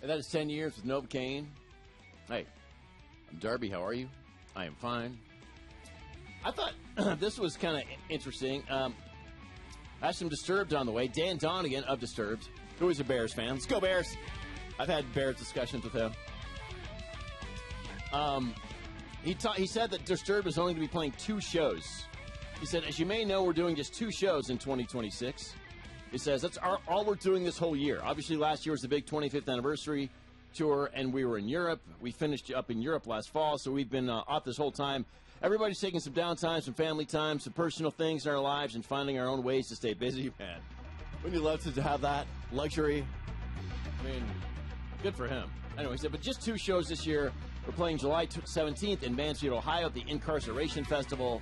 And that is 10 years with Novocaine. Hey, I'm Darby. How are you? I am fine. I thought this was kind of interesting. I have some Disturbed on the way. Dan Donegan of Disturbed, who is a Bears fan. Let's go, Bears. I've had Bears discussions with him. He said that Disturbed is only going to be playing 2 shows. He said, as you may know, we're doing just 2 shows in 2026. He says, that's all we're doing this whole year. Obviously, last year was the big 25th anniversary tour, and we were in Europe. We finished up in Europe last fall, so we've been off this whole time. Everybody's taking some downtime, some family time, some personal things in our lives, and finding our own ways to stay busy. Man, wouldn't you love to have that luxury? I mean, good for him. Anyway, he said, but just 2 shows this year. We're playing July 17th in Mansfield, Ohio at the Incarceration Festival.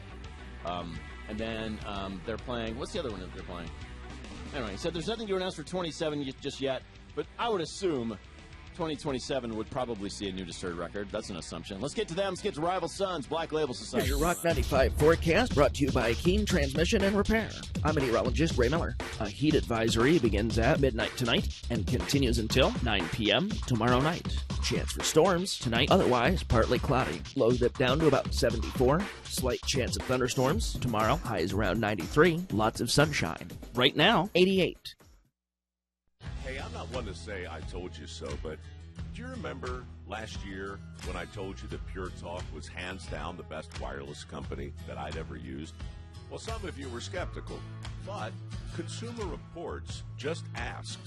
And then they're playing, what's the other one that they're playing? Anyway, he said there's nothing to announce for 27 just yet, but I would assume 2027 would probably see a new Disturbed record. That's an assumption. Let's get to them. Let's get to Rival Sons, Black Label Society. Here's your Rock 95 forecast brought to you by Keen Transmission and Repair. I'm meteorologist Ray Miller. A heat advisory begins at midnight tonight and continues until 9 p.m. tomorrow night. Chance for storms tonight, otherwise partly cloudy. Lows dip down to about 74. Slight chance of thunderstorms tomorrow. Highs around 93. Lots of sunshine. Right now, 88. Hey, I'm not one to say I told you so, but do you remember last year when I told you that Pure Talk was hands down the best wireless company that I'd ever used? Well, some of you were skeptical, but Consumer Reports just asked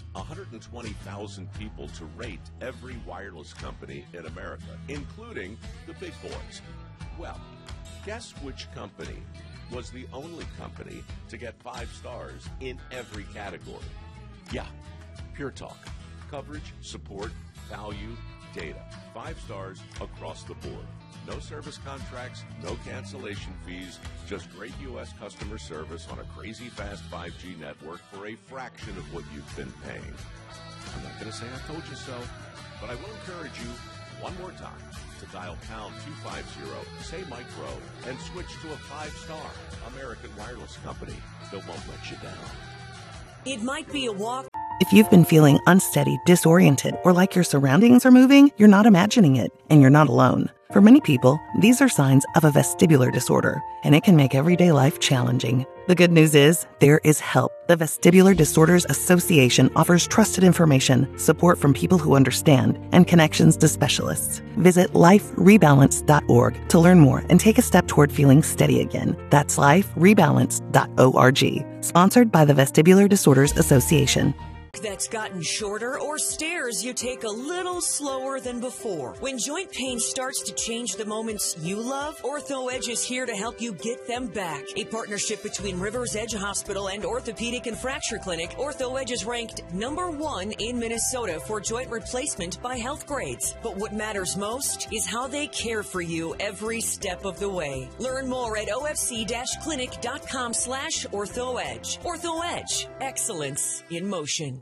120,000 people to rate every wireless company in America, including the big boys. Well, guess which company was the only company to get 5 stars in every category? Yeah, Pure Talk. Coverage, support, value, data. 5 stars across the board. No service contracts, no cancellation fees, just great U.S. customer service on a crazy fast 5G network for a fraction of what you've been paying. I'm not going to say I told you so, but I will encourage you one more time to dial pound 250, say micro, and switch to a 5-star American wireless company that won't let you down. It might be a walk. If you've been feeling unsteady, disoriented, or like your surroundings are moving, you're not imagining it, and you're not alone. For many people, these are signs of a vestibular disorder, and it can make everyday life challenging. The good news is, there is help. The Vestibular Disorders Association offers trusted information, support from people who understand, and connections to specialists. Visit liferebalance.org to learn more and take a step toward feeling steady again. That's liferebalance.org. Sponsored by the Vestibular Disorders Association. That's gotten shorter, or stairs you take a little slower than before. When joint pain starts to change the moments you love, Ortho Edge is here to help you get them back. A partnership between Rivers Edge Hospital and Orthopedic and Fracture Clinic, Ortho Edge is ranked #1 in Minnesota for joint replacement by Health Grades. But what matters most is how they care for you every step of the way. Learn more at ofc-clinic.com/OrthoEdge. Ortho Edge, excellence in motion.